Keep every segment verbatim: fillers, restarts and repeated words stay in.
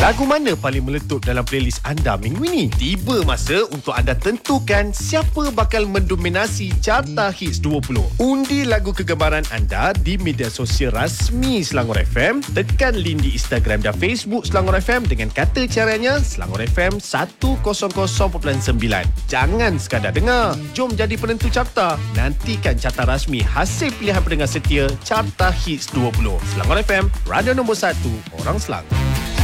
Lagu mana paling meletup dalam playlist anda minggu ini? Tiba masa untuk anda tentukan siapa bakal mendominasi Carta Hits dua puluh. Undi lagu kegemaran anda di media sosial rasmi Selangor F M. Tekan link di Instagram dan Facebook Selangor F M dengan kata caranya Selangor F M seratus perpuluhan sembilan. Jangan sekadar dengar. Jom jadi penentu carta. Nantikan carta rasmi hasil pilihan pendengar setia Carta Hits dua puluh. Selangor F M, radio nombor satu, orang Selangor.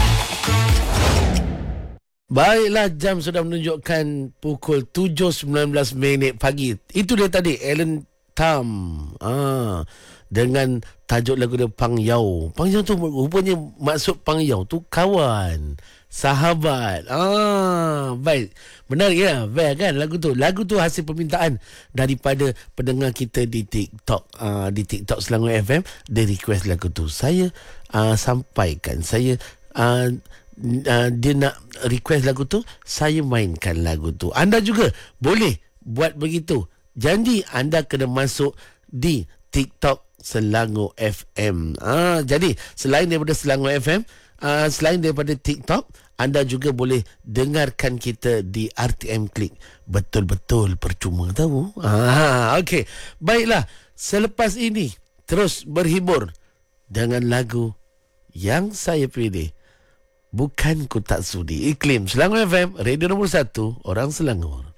Baiklah, jam sudah menunjukkan pukul tujuh sembilan belas minit pagi. Itu dia tadi, Alan Tam. Ah, dengan tajuk lagu dia Pang Yau. Pang Yau tu rupanya maksud Pang Yau tu kawan, sahabat. Ah, baik. Benar ya, baik kan lagu tu. Lagu tu hasil permintaan daripada pendengar kita di TikTok. Ah, di TikTok Selangor F M. Dia request lagu tu. Saya ah, sampaikan. Saya ah, Uh, dia nak request lagu tu, saya mainkan lagu tu. Anda juga boleh buat begitu. Janji anda kena masuk di TikTok Selangor F M. Ah, jadi selain daripada Selangor F M, uh, selain daripada TikTok, anda juga boleh dengarkan kita di R T M Klik. Betul-betul percuma tahu. Ah, okey. Baiklah, selepas ini terus berhibur dengan lagu yang saya pilih. Bukan ku tak sudi. Iklim Selangor F M, radio nombor satu, orang Selangor.